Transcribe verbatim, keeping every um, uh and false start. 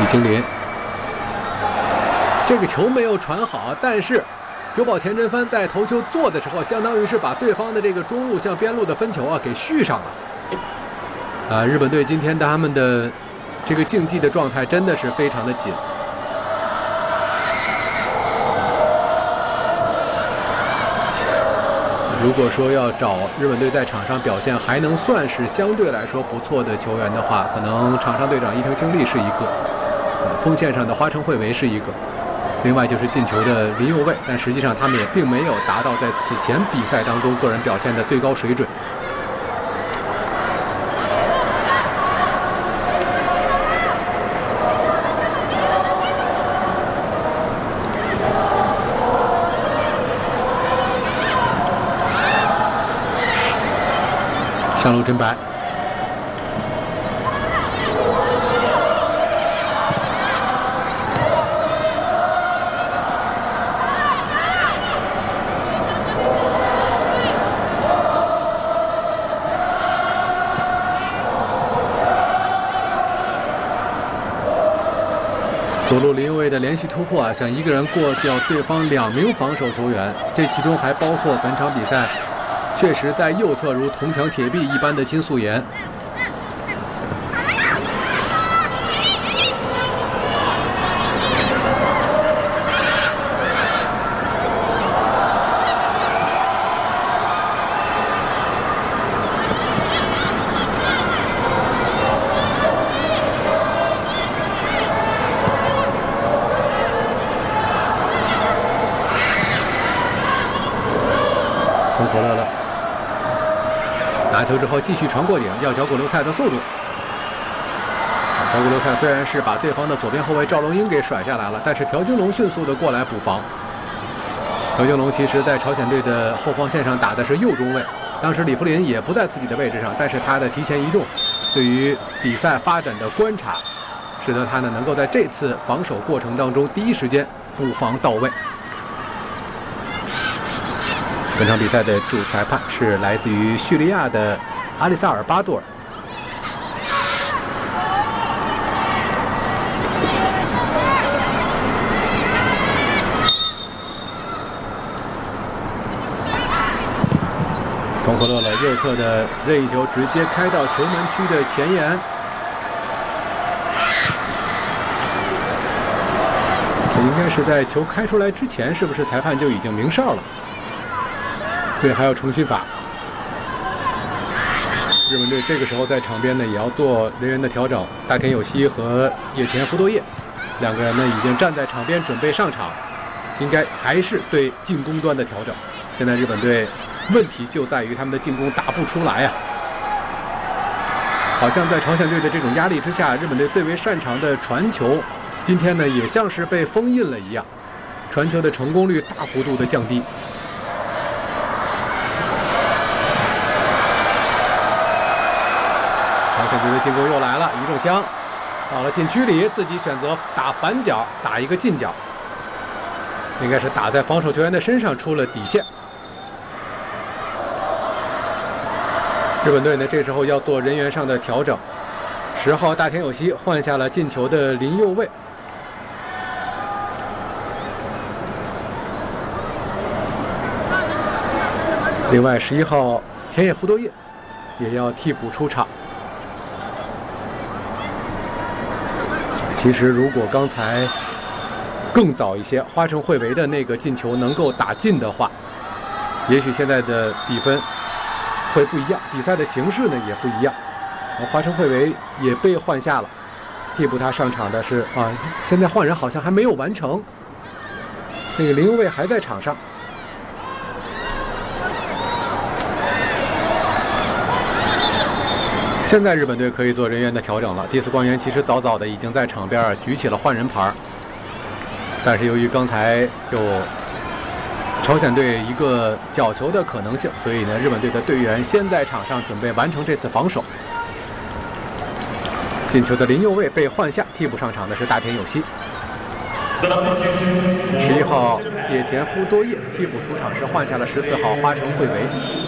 李清林，这个球没有传好，但是久保田真帆在头球做的时候，相当于是把对方的这个中路向边路的分球啊给续上了。啊，日本队今天他们的这个竞技的状态真的是非常的紧。如果说要找日本队在场上表现还能算是相对来说不错的球员的话，可能场上队长伊藤兴利是一个，呃，锋线上的花城惠唯是一个，另外就是进球的林佑卫，但实际上他们也并没有达到在此前比赛当中个人表现的最高水准。上路真白，左路林佑卫的连续突破啊，想一个人过掉对方两名防守球员，这其中还包括本场比赛确实在右侧如铜墙铁壁一般的金素妍。从可乐了。拿球之后继续传过顶，要小古留菜的速度。小古留菜虽然是把对方的左边后卫赵龙英给甩下来了，但是朴京龙迅速的过来补防。朴京龙其实在朝鲜队的后防线上打的是右中卫，当时李福林也不在自己的位置上，但是他的提前移动，对于比赛发展的观察，使得他呢能够在这次防守过程当中第一时间补防到位。本场比赛的主裁判是来自于叙利亚的阿里萨尔巴多尔。从可乐了右侧的任意球直接开到球门区的前沿，这应该是在球开出来之前，是不是裁判就已经鸣哨了？所以还要重新罚。日本队这个时候在场边呢也要做人员的调整，大田有希和野田福多叶两个人呢已经站在场边准备上场，应该还是对进攻端的调整。现在日本队问题就在于他们的进攻打不出来啊，好像在朝鲜队的这种压力之下，日本队最为擅长的传球，今天呢也像是被封印了一样，传球的成功率大幅度的降低。朝鲜队的进攻又来了，于正香到了禁区里，自己选择打反脚，打一个近角，应该是打在防守球员的身上，出了底线。日本队呢，这时候要做人员上的调整。十号大田有希换下了进球的林佑卫，另外十一号田野福多叶也要替补出场。其实，如果刚才更早一些，花城惠唯的那个进球能够打进的话，也许现在的比分会不一样，比赛的形式呢也不一样。花城惠唯也被换下了，替补他上场的是啊，现在换人好像还没有完成。这个林佑卫还在场上。现在日本队可以做人员的调整了。第四光源其实早早的已经在场边举起了换人牌，但是由于刚才有朝鲜队一个角球的可能性，所以呢，日本队的队员先在场上准备完成这次防守。进球的林佑卫被换下，替补上场的是大田有希。十一号野田夫多叶替补出场是换下了十四号花城惠唯。